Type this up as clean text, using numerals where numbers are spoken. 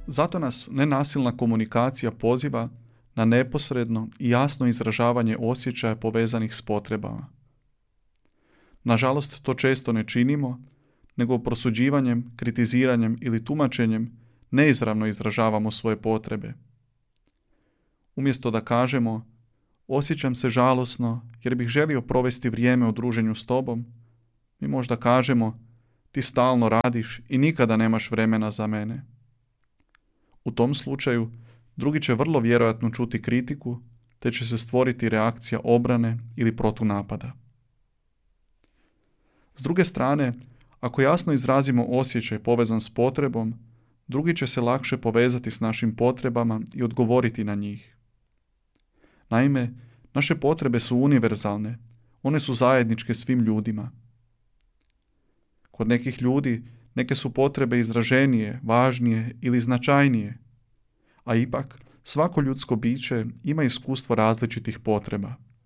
Zato nas nenasilna komunikacija poziva na neposredno i jasno izražavanje osjećaja povezanih s potrebama. Nažalost, to često ne činimo, nego prosuđivanjem, kritiziranjem ili tumačenjem neizravno izražavamo svoje potrebe. Umjesto da kažemo osjećam se žalosno jer bih želio provesti vrijeme u druženju s tobom, mi možda kažemo ti stalno radiš i nikada nemaš vremena za mene. U tom slučaju drugi će vrlo vjerojatno čuti kritiku, te će se stvoriti reakcija obrane ili protunapada. S druge strane, ako jasno izrazimo osjećaj povezan s potrebom, drugi će se lakše povezati s našim potrebama i odgovoriti na njih. Naime, naše potrebe su univerzalne, one su zajedničke svim ljudima. Kod nekih ljudi neke su potrebe izraženije, važnije ili značajnije, a ipak svako ljudsko biće ima iskustvo različitih potreba.